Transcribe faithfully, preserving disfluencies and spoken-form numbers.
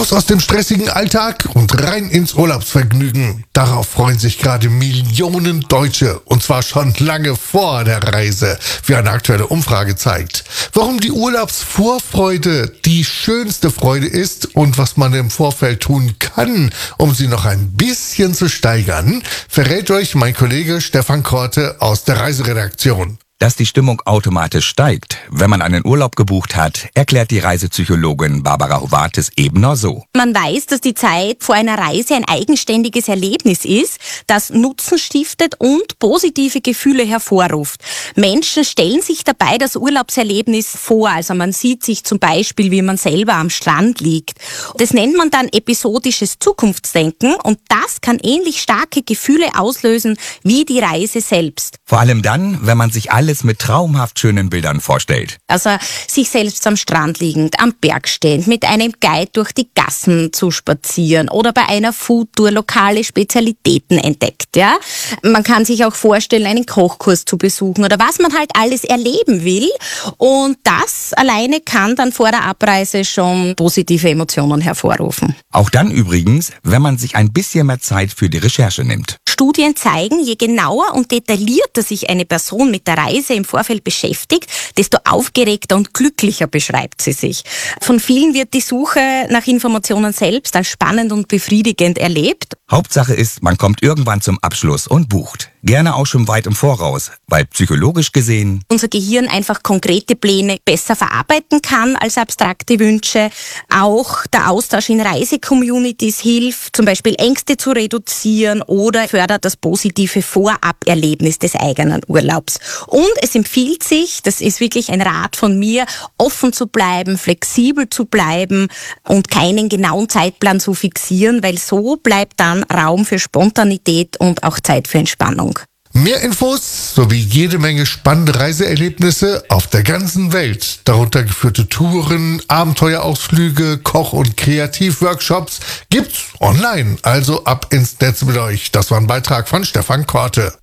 Raus aus dem stressigen Alltag und rein ins Urlaubsvergnügen. Darauf freuen sich gerade Millionen Deutsche, und zwar schon lange vor der Reise, wie eine aktuelle Umfrage zeigt. Warum die Urlaubsvorfreude die schönste Freude ist und was man im Vorfeld tun kann, um sie noch ein bisschen zu steigern, verrät euch mein Kollege Stefan Korte aus der Reiseredaktion. Dass die Stimmung automatisch steigt, wenn man einen Urlaub gebucht hat, erklärt die Reisepsychologin Barbara Hovates-Ebner so. Man weiß, dass die Zeit vor einer Reise ein eigenständiges Erlebnis ist, das Nutzen stiftet und positive Gefühle hervorruft. Menschen stellen sich dabei das Urlaubserlebnis vor, also man sieht sich zum Beispiel, wie man selber am Strand liegt. Das nennt man dann episodisches Zukunftsdenken und das kann ähnlich starke Gefühle auslösen wie die Reise selbst. Vor allem dann, wenn man sich alle mit traumhaft schönen Bildern vorstellt. Also sich selbst am Strand liegend, am Berg stehend, mit einem Guide durch die Gassen zu spazieren oder bei einer Foodtour lokale Spezialitäten entdeckt. Ja? Man kann sich auch vorstellen, einen Kochkurs zu besuchen oder was man halt alles erleben will. Und das alleine kann dann vor der Abreise schon positive Emotionen hervorrufen. Auch dann übrigens, wenn man sich ein bisschen mehr Zeit für die Recherche nimmt. Studien zeigen, je genauer und detaillierter sich eine Person mit der Reise im Vorfeld beschäftigt, desto aufgeregter und glücklicher beschreibt sie sich. Von vielen wird die Suche nach Informationen selbst als spannend und befriedigend erlebt. Hauptsache ist, man kommt irgendwann zum Abschluss und bucht. Gerne auch schon weit im Voraus, weil psychologisch gesehen unser Gehirn einfach konkrete Pläne besser verarbeiten kann als abstrakte Wünsche. Auch der Austausch in Reisecommunities hilft, zum Beispiel Ängste zu reduzieren oder fördert das positive Voraberlebnis des eigenen Urlaubs. Und es empfiehlt sich, das ist wirklich ein Rat von mir, offen zu bleiben, flexibel zu bleiben und keinen genauen Zeitplan zu fixieren, weil so bleibt dann Raum für Spontanität und auch Zeit für Entspannung. Mehr Infos sowie jede Menge spannende Reiseerlebnisse auf der ganzen Welt, darunter geführte Touren, Abenteuerausflüge, Koch- und Kreativworkshops gibt's online. Also ab ins Netz mit euch. Das war ein Beitrag von Stefan Korte.